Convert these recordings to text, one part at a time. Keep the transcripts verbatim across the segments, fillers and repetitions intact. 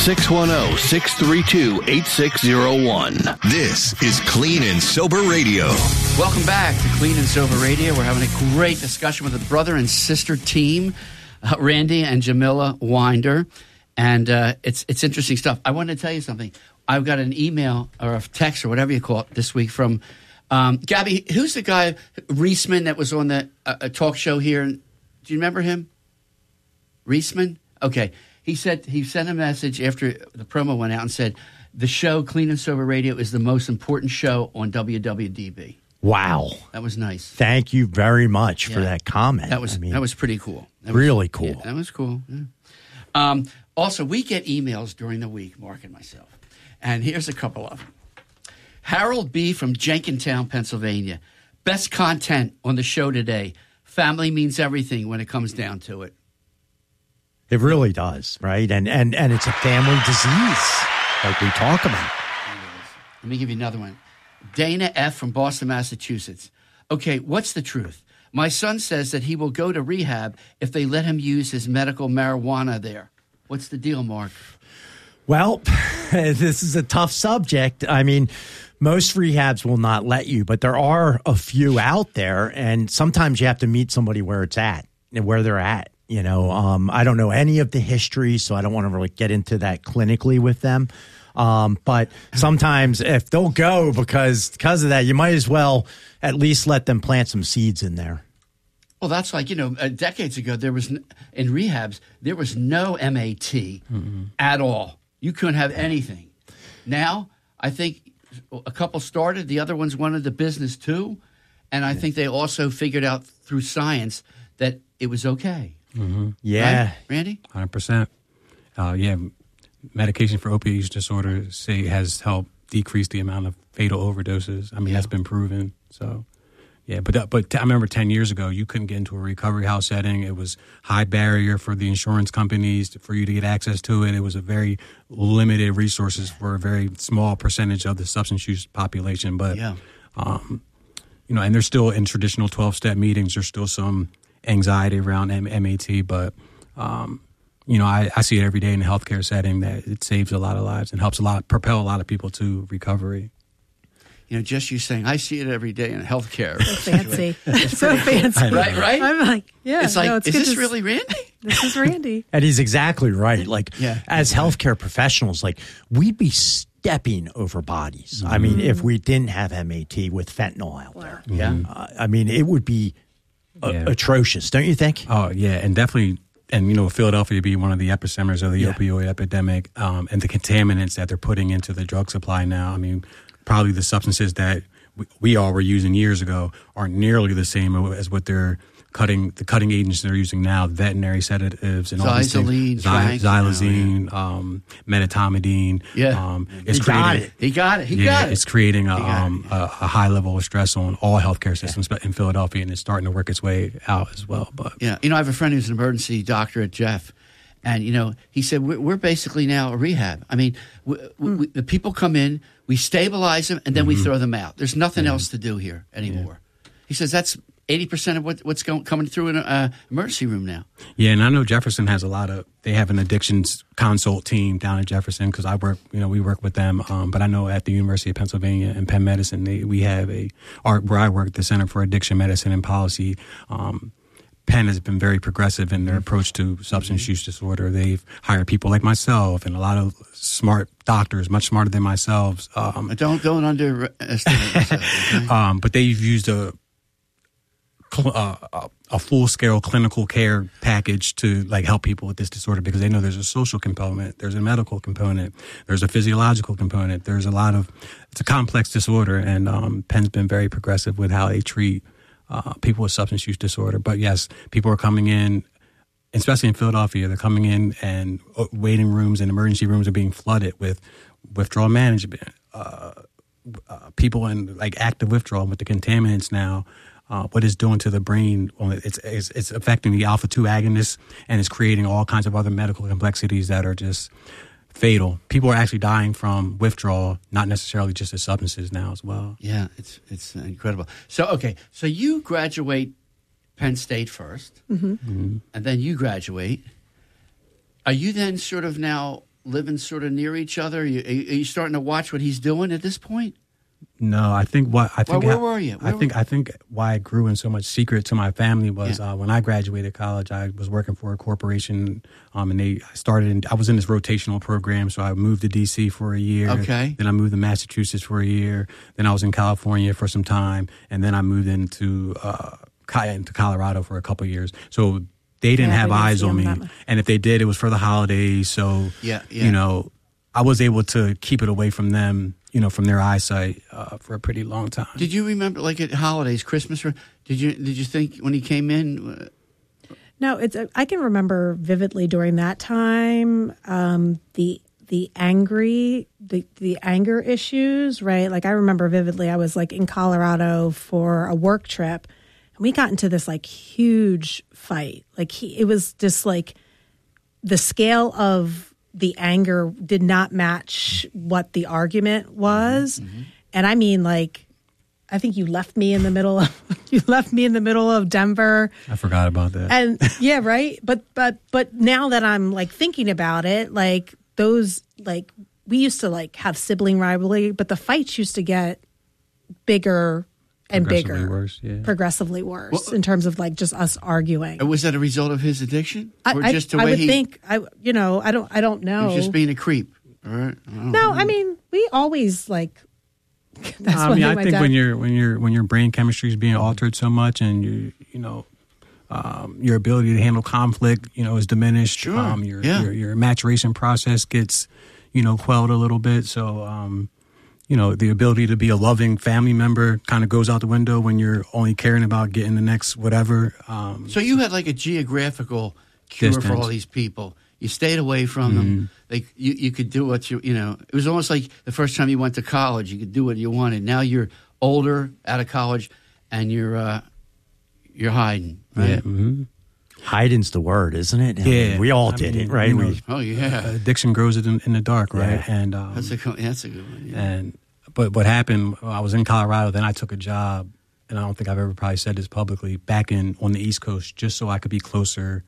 six one zero, six three two, eight six zero one. This is Clean and Sober Radio. Welcome back to Clean and Sober Radio. We're having a great discussion with the brother and sister team, uh, Randy and Jamila Winder. And uh, it's it's interesting stuff. I wanted to tell you something. I've got an email or a text or whatever you call it this week from um, Gabby. Who's the guy, Reisman, that was on the uh, talk show here? Do you remember him? Reisman? Okay. He said he sent a message after the promo went out and said, the show Clean and Sober Radio is the most important show on W W D B. Wow. That was nice. Thank you very much yeah. for that comment. That was I mean, that was pretty cool. That really was, cool. Yeah, that was cool. Yeah. Um, also, we get emails during the week, Mark and myself. And here's a couple of them. Harold B. from Jenkintown, Pennsylvania. Best content on the show today. Family means everything when it comes down to it. It really does, right? And and and it's a family disease, like we talk about. Let me give you another one. Dana F. from Boston, Massachusetts. Okay, what's the truth? My son says that he will go to rehab if they let him use his medical marijuana there. What's the deal, Mark? Well, this is a tough subject. I mean, most rehabs will not let you, but there are a few out there, and sometimes you have to meet somebody where it's at and where they're at. You know, um, I don't know any of the history, so I don't want to really get into that clinically with them. Um, but sometimes if they'll go because because of that, you might as well at least let them plant some seeds in there. Well, that's like, you know, uh, decades ago, there was, n- in rehabs, there was no M A T mm-hmm. at all. You couldn't have anything. Now, I think a couple started, the other ones wanted the business too, and I yeah. think they also figured out through science that it was okay. Mm-hmm. Yeah. Right? Randy? one hundred percent. Uh, yeah, medication for opioid use disorder say has helped decrease the amount of fatal overdoses. I mean, yeah. that's been proven. So, yeah, but uh, but t- I remember ten years ago, you couldn't get into a recovery house setting. It was high barrier for the insurance companies to, for you to get access to it. It was a very limited resources for a very small percentage of the substance use population. But, yeah. um, you know, and there's still in traditional twelve-step meetings, there's still some anxiety around M- MAT, but um, you know, I, I see it every day in the healthcare setting that it saves a lot of lives and helps a lot, propel a lot of people to recovery. You know, just you saying, I see it every day in healthcare. So fancy. So fancy. Right, right? I'm like, yeah. It's like, no, it's is good this to really Randy? This is Randy. And he's exactly right. Like, yeah, as exactly. healthcare professionals, like, we'd be stepping over bodies. Mm-hmm. I mean, if we didn't have M A T with fentanyl out there. Yeah. Uh, I mean, it would be a- yeah. atrocious, don't you think? Oh, yeah, and definitely, and, you know, Philadelphia being one of the epicenters of the Yeah. opioid epidemic, um, and the contaminants that they're putting into the drug supply now. I mean, probably the substances that we, we all were using years ago aren't nearly the same as what they're cutting, the cutting agents they're using now, veterinary sedatives and all these Xylazine, things. Xy- Tranq, Xylazine, yeah. um, medetomidine. Yeah. Um, it's He creating, got it. He got it. He yeah, got it. it's creating a, got um, it. a, a high level of stress on all healthcare systems in Philadelphia, and it's starting to work its way out as well. But Yeah, you know, I have a friend who's an emergency doctor at Jeff, and, you know, he said, we're, we're basically now a rehab. I mean, we, mm. we, the people come in, we stabilize them, and then mm-hmm. we throw them out. There's nothing yeah. else to do here anymore. Yeah. He says that's eighty percent of what, what's going, coming through in an uh, emergency room now. Yeah, and I know Jefferson has a lot of, they have an addictions consult team down at Jefferson because I work, you know, we work with them. Um, but I know at the University of Pennsylvania and Penn Medicine, they, we have a, our, where I work, the Center for Addiction Medicine and Policy. Um, Penn has been very progressive in their approach to substance use disorder. They've hired people like myself and a lot of smart doctors, much smarter than myself. Um, Don't go underestimate yourself. Okay? um, but they've used a Uh, a full-scale clinical care package to like help people with this disorder because they know there's a social component, there's a medical component, there's a physiological component, there's a lot of, it's a complex disorder, and um, Penn's been very progressive with how they treat uh, people with substance use disorder. But yes, people are coming in, especially in Philadelphia, they're coming in and waiting rooms and emergency rooms are being flooded with withdrawal management, uh, uh, people in like active withdrawal with the contaminants now. Uh, what it's doing to the brain, well, it's, it's it's affecting the alpha two agonists, and it's creating all kinds of other medical complexities that are just fatal. People are actually dying from withdrawal, not necessarily just the substances now as well. Yeah, it's it's incredible. So, okay, so you graduate Penn State first, mm-hmm. Mm-hmm. and then you graduate. Are you then sort of now living sort of near each other? Are you, are you starting to watch what he's doing at this point? No, I think what I think. Well, where I, were you? Where I think were- I think why I grew in so much secret to my family was Yeah. uh, when I graduated college. I was working for a corporation, um, and they I started. In, I was in this rotational program, so I moved to D C for a year. Okay. Then I moved to Massachusetts for a year. Then I was in California for some time, and then I moved into uh, Ca- into Colorado for a couple of years. So they didn't Yeah, have we didn't eyes see on them me, that much. and if they did, it was for the holidays. So Yeah, yeah. you know, I was able to keep it away from them. You know, from their eyesight uh, for a pretty long time. Did you remember, like at holidays, Christmas? Or did you did you think when he came in? uh, No, it's. I can remember vividly during that time um, the the angry the the anger issues. Right, like I remember vividly. I was like in Colorado for a work trip, and we got into this like huge fight. Like he, it was just like the scale of the anger did not match what the argument was. Mm-hmm. And I mean, like, I think you left me in the middle of, you left me in the middle of Denver. I forgot about that. And yeah, right. But, but, but now that I'm like thinking about it, like those, like we used to like have sibling rivalry, but the fights used to get bigger and Progressively bigger, worse, yeah. progressively worse Well, in terms of like just us arguing. Was that a result of his addiction, I, or I, just the I way would he, think, I, you know, I don't, I don't he know. was just being a creep? All right. I don't No, know. I mean we always like. That's I one mean, thing I my think dad- when your when your when your brain chemistry is being altered so much, and you you know, um, your ability to handle conflict, you know, is diminished. Sure. Um, your, Yeah. your your maturation process gets, you know, quelled a little bit. So, um, you know, the ability to be a loving family member kind of goes out the window when you're only caring about getting the next whatever. Um, So you had like a geographical cure for Distance. all these people. You stayed away from Mm-hmm. them. Like you, you could do what you, you know. It was almost like the first time you went to college. You could do what you wanted. Now you're older, out of college, and you're uh, you're hiding. Right? yeah. hmm Hiding's the word, isn't it? I mean, Yeah. we all I did mean, it, right? you know, We- Oh yeah, Addiction grows in, in the dark, right? Yeah. And um, that's a co- that's a good one. Yeah. And but what happened? I was in Colorado. Then I took a job, and I don't think I've ever probably said this publicly. Back in on the East Coast, just so I could be closer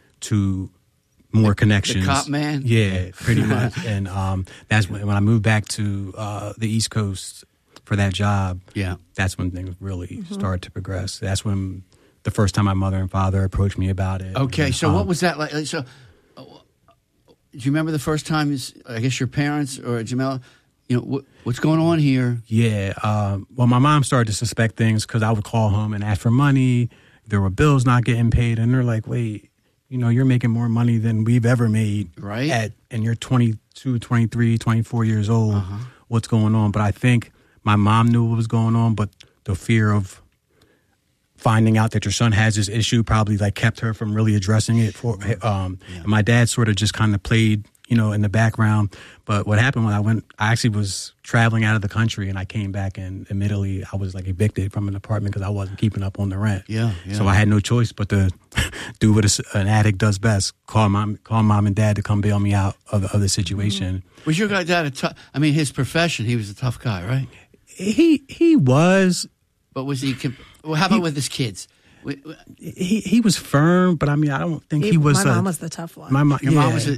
to more connections. cop man? Yeah, pretty much. And um, that's when, when I moved back to uh, the East Coast for that job. Yeah. That's when things really started to progress. That's when the first time my mother and father approached me about it. Okay, And, so um, what was that like? So, uh, do you remember the first time? Is I guess your parents or Jamila, you know, what, what's going on here? Yeah. Um, well, my mom started to suspect things because I would call home and ask for money. There were bills not getting paid, and they're like, "Wait, you know, you're making more money than we've ever made, Right. At and you're twenty-two, twenty-three, twenty-four years old. Uh-huh. What's going on?" But I think my mom knew what was going on, but the fear of finding out that your son has this issue probably like kept her from really addressing it. For um, and my dad sort of just kind of played, you know, in the background. But what happened when I went, I actually was traveling out of the country, and I came back, and admittedly, I was like evicted from an apartment because I wasn't keeping up on the rent. Yeah, yeah. So I had no choice but to do what a, an addict does best: call mom, call mom and dad to come bail me out of, of the situation. Was your guy dad a tough? I mean, his profession, he was a tough guy, right? He he was But was he? comp- Well, how about with his kids? W- w- he he was firm, but I mean, I don't think he, was. My a- mom was the tough one. My mom, Your yeah, mom was a,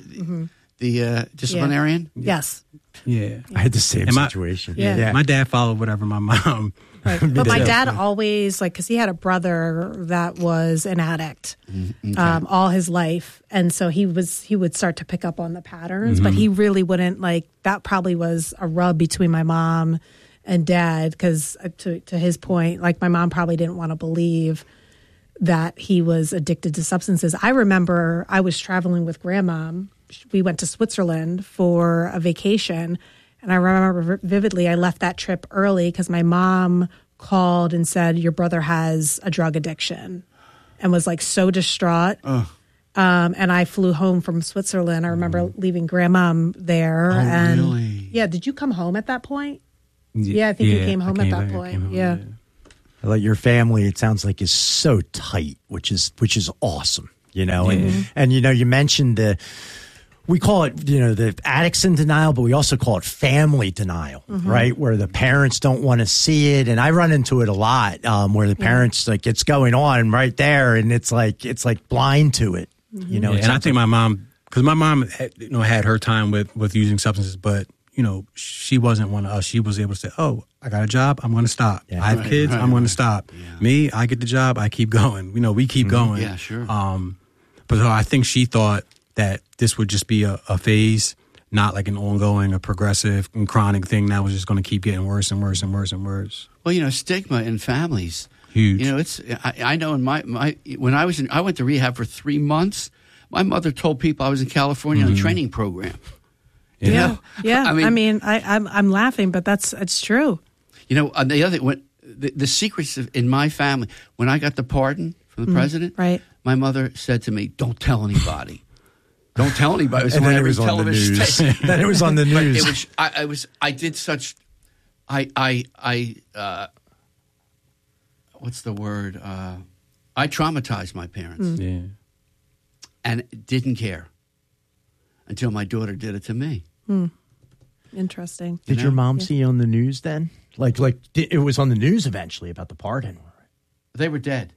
the uh, disciplinarian. yes. yeah. I had the same And my- situation. Yeah. My dad followed whatever my mom. Right. But my too. dad always, like, because he had a brother that was an addict Mm-hmm. um, all his life. And so he was, he would start to pick up on the patterns, but Mm-hmm. he really wouldn't, like, that probably was a rub between my mom and dad. Because to, to his point, like, my mom probably didn't want to believe that he was addicted to substances. I remember I was traveling with grandma. We went to Switzerland for a vacation. And I remember vividly, I left that trip early because my mom called and said, your brother has a drug addiction, and was like so distraught. Um, and I flew home from Switzerland. I remember leaving grandma there. Oh, and really? Yeah. Did you come home at that point? Yeah, I think you came I home at that back, I point. came home, Yeah. Like your family, it sounds like is so tight, which is which is awesome, you know. And and you know, you mentioned the we call it, you know, the addicts in denial, but we also call it family denial, right? Where the parents don't want to see it, and I run into it a lot, um, where the parents like it's going on right there, and it's like it's like blind to it, you know. Yeah, It and I sounds think my mom because my mom, had, you know, had her time with, with using substances, but you know, she wasn't one of us. She was able to say, "Oh, I got a job. I'm going to stop. Yeah. I have Right, kids. right, I'm going right. to stop. Yeah. Me, I get the job. I keep going. You know, we keep going. Yeah, sure. Um, but so I think she thought that this would just be a, a phase, not like an ongoing, a progressive and chronic thing that was just going to keep getting worse and worse and worse and worse. Well, you know, stigma in families. Huge. You know, it's I, I know in my, my when I was in, I went to rehab for three months. My mother told people I was in California on a training program. You Yeah, know? yeah. I mean, I mean, I, I'm I'm laughing, but that's it's true. you know, on the other when the, the secrets of, in my family. When I got the pardon from the president, right. my mother said to me, "Don't tell anybody. Don't tell anybody." It was And on then it every was on the television news. station. Then it was on the But news. it was I, I was I did such I I I uh, what's the word? Uh, I traumatized my parents Yeah. and didn't care until my daughter did it to me. Interesting. Did know? your mom see you on the news then? Like, like di- it was on the news eventually about the pardon. They were dead.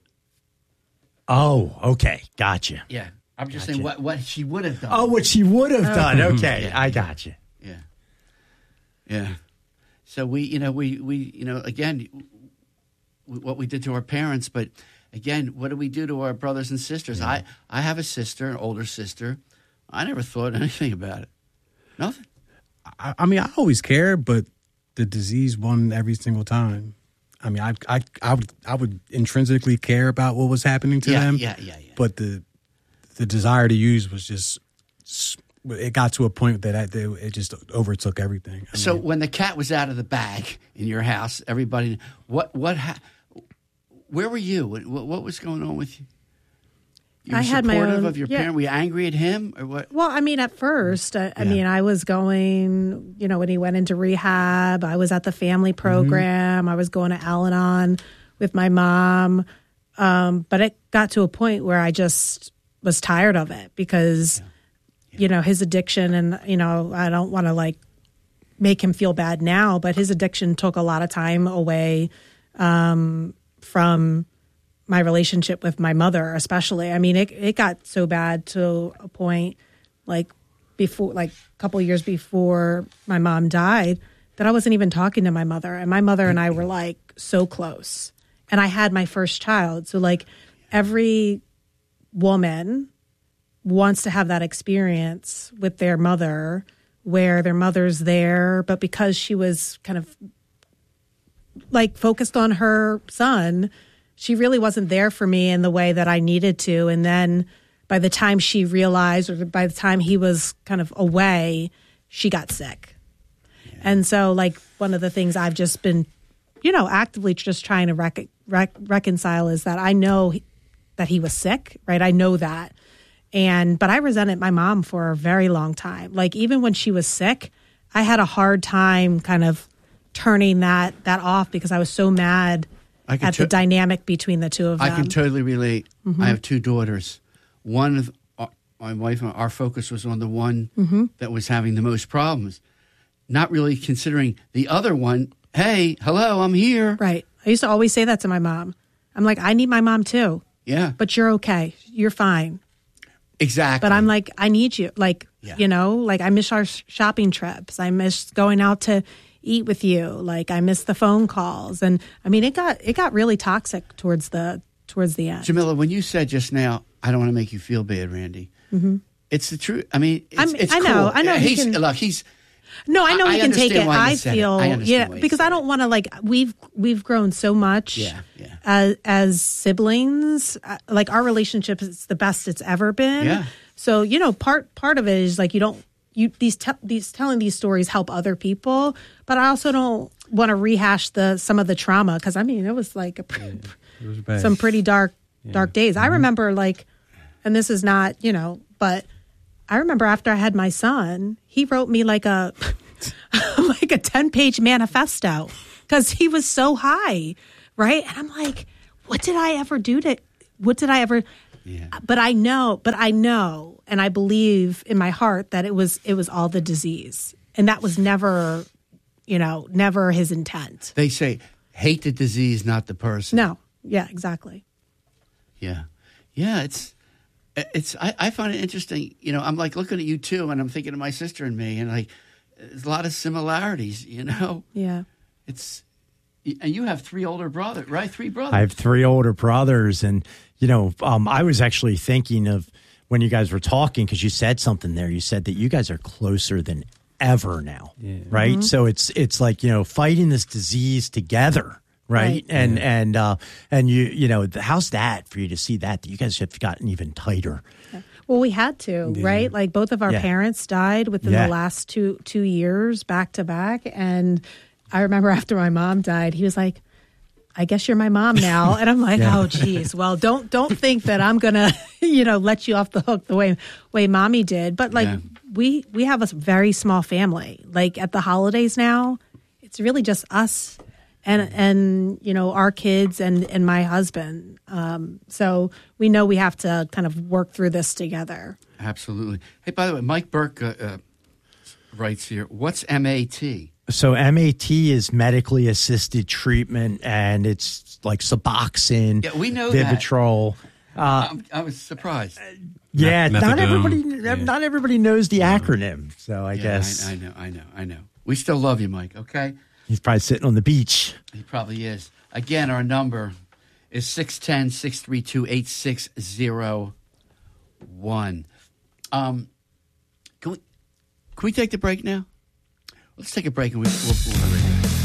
Oh, okay, gotcha. Yeah, I'm just Gotcha. saying what what she would have done. Oh, what she would have done. Okay, Yeah. I got you. Yeah. Yeah. So we, you know, we, we, you know, again, w- what we did to our parents, but again, what do we do to our brothers and sisters? I, I have a sister, an older sister. I never thought anything about it. Nothing. I, I mean, I always care, but the disease won every single time. I mean, I, I, I would, I would intrinsically care about what was happening to Yeah, them. yeah, yeah, yeah. But the, the desire to use was just, it got to a point that I, it just overtook everything. I So mean, when the cat was out of the bag in your house, everybody, what, what, ha- where were you? What, what was going on with you? You were I had my supportive own- of your yeah. parent. Were you angry at him or what? Well, I mean, at first, I, I Yeah. mean, I was going, you know, when he went into rehab, I was at the family program. I was going to Al-Anon with my mom. Um, but it got to a point where I just was tired of it because, you know, his addiction and, you know, I don't want to like make him feel bad now, but his addiction took a lot of time away um, from my relationship with my mother, especially. I mean, it it got so bad to a point, like before, like a couple of years before my mom died, that I wasn't even talking to my mother. And my mother and I were like so close. And I had my first child, so like every woman wants to have that experience with their mother, where their mother's there, but because she was kind of like focused on her son, she really wasn't there for me in the way that I needed to. And then by the time she realized, or by the time he was kind of away, she got sick. Yeah. And so, like, one of the things I've just been, you know, actively just trying to rec- rec- reconcile is that I know he, that he was sick, right? I know that. And, but I resented my mom for a very long time. Like, even when she was sick, I had a hard time kind of turning that, that off because I was so mad I can at the to- dynamic between the two of them. I can totally relate. I have two daughters. One of uh, my wife and our focus was on the one that was having the most problems, not really considering the other one. Hey, hello, I'm here. Right. I used to always say that to my mom. I'm like, I need my mom too, Yeah, but you're okay. You're fine. exactly. But I'm like, I need you. Like, Yeah. you know, like I miss our sh- shopping trips. I miss going out to eat with you. Like I miss the phone calls. And I mean, it got, it got really toxic towards the, towards the end. Jamila, when you said just now, I don't want to make you feel bad, Randy. Mm-hmm. It's the truth. I mean, it's, I'm- it's I know, cool. I know he He's, can- look, he's. No, I know I- he I can take understand it. why you I said it. feel, I understand yeah, why you because said I don't want to like we've we've grown so much, Yeah, yeah. as as siblings. Uh, Like our relationship is the best it's ever been. Yeah. So you know, part part of it is like you don't you these te- these telling these stories help other people, but I also don't want to rehash the some of the trauma because I mean it was like a, it was bad. some pretty dark dark days. I remember like, and this is not you know, but I remember after I had my son, he wrote me like a like a ten page manifesto because he was so high, right? And I'm like, what did I ever do to? What did I ever? Yeah. But I know, but I know, and I believe in my heart that it was it was all the disease, and that was never, you know, never his intent. They say hate the disease, not the person. No, yeah, exactly. Yeah, yeah. It's it's I, I find it interesting. You know, I'm like looking at you two, and I'm thinking of my sister and me, and like there's a lot of similarities. You know, Yeah. it's and you have three older brothers, right? Three brothers. I have three older brothers, and you know, um, I was actually thinking of when you guys were talking because you said something there. You said that you guys are closer than ever now, Yeah. right? Mm-hmm. So it's it's like you know fighting this disease together. Right. Right. And, and, uh, and you, you know, how's that for you to see that, that you guys have gotten even tighter? Well, we had to, Yeah. right? Like both of our Yeah. parents died within Yeah. the last two two years, back to back. And I remember after my mom died, he was like, "I guess you're my mom now." And I'm like, Yeah. "Oh, geez. Well, don't don't think that I'm gonna, you know, let you off the hook the way way mommy did." But like Yeah. we we have a very small family. Like at the holidays now, it's really just us. And and you know our kids and, and my husband, um, so we know we have to kind of work through this together. Absolutely. Hey, by the way, Mike Burke uh, uh, writes here. What's M A T? So M A T is medically assisted treatment, and it's like Suboxone, Yeah, we know that. Vivitrol. Uh, I'm, I was surprised. yeah, not Methadone. everybody, Yeah. not everybody knows the acronym. So I Yeah, guess I, I know, I know, I know. We still love you, Mike. Okay. he's probably sitting on the beach. He probably is. Again, our number is six one zero, six three two, eight six zero one. Um, can we can we take the break now? Let's take a break and we, we'll, we'll be right back.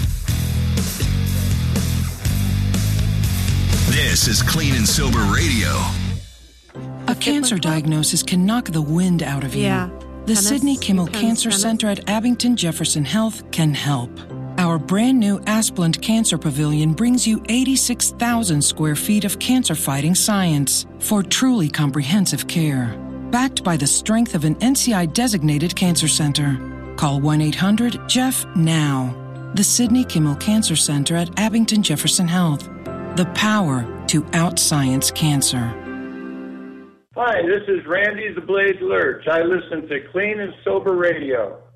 This is Clean and Sober Radio. A cancer diagnosis can knock the wind out of you. Yeah. The Tennis, Sidney Kimmel tennis, Cancer tennis. Center at Abington Jefferson Health can help. Our brand new Asplund Cancer Pavilion brings you eighty-six thousand square feet of cancer fighting science for truly comprehensive care. Backed by the strength of an N C I designated cancer center. Call one eight hundred J E F F now. The Sidney Kimmel Cancer Center at Abington Jefferson Health. The power to outscience cancer. Hi, this is Randy the Blaze Lurch. I listen to Clean and Sober Radio.